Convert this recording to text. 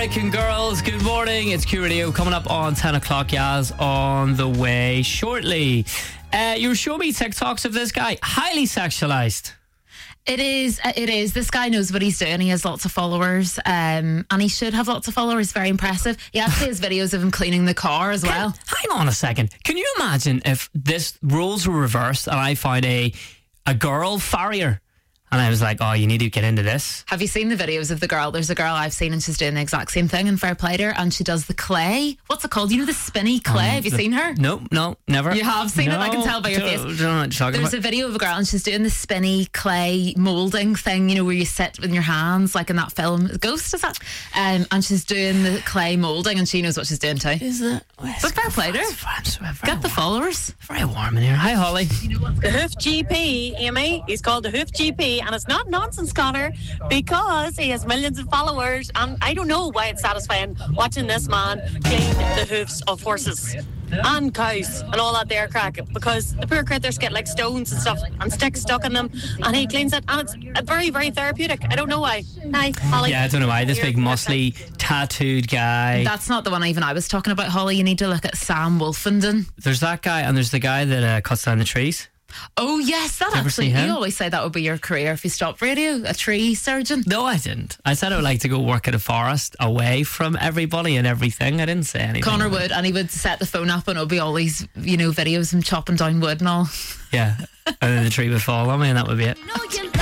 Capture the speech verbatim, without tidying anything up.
American Girls, good morning. It's Q Radio coming up on ten o'clock, Yaz, on the way shortly. Uh, you were showing me TikToks of this guy, highly sexualized. It is, uh, it is. This guy knows what he's doing. He has lots of followers, um, and he should have lots of followers. Very impressive. He actually has videos of him cleaning the car as well. Can, hang on a second. Can you imagine if this roles were reversed and I found a a girl farrier? And I was like, oh, you need to get into this. Have you seen the videos of the girl? There's a girl I've seen and she's doing the exact same thing in fair play to her, and she does the clay. What's it called? You know, the spinny clay. Um, have you the, seen her? No, no, never. You have seen no, it? I can tell by your don't, face. Don't know what you're talking There's about. a video of a girl and she's doing the spinny clay moulding thing, you know, where you sit with your hands, like in that film Ghost, is that? Um, and she's doing the clay moulding and she knows what she's doing too. Is it? But fair play to her. Get the followers. Very warm in here. Hi, Holly. The Hoof G P, Amy. He's called the Hoof G P, and it's not nonsense, Connor, because he has millions of followers. And I don't know why it's satisfying watching this man clean the hoofs of horses and cows and all that there crack, because the poor critters get like stones and stuff and sticks stuck in them, and he cleans it, and it's very, very therapeutic. I don't know why. Hi, Holly. Yeah, I don't know why. This You're big, muscly, tattooed guy. That's not the one even I was talking about, Holly. You need to look at Sam Wolfenden. There's that guy, and there's the guy that uh, cuts down the trees. Oh yes, that Did you ever actually. see him? You always say that would be your career if you stopped radio, a tree surgeon. No, I didn't. I said I would like to go work at a forest away from everybody and everything. I didn't say anything. Connor would, and he would set the phone up and it would be all these, you know, videos of him chopping down wood and all. Yeah. And then the tree would fall on me and that would be it.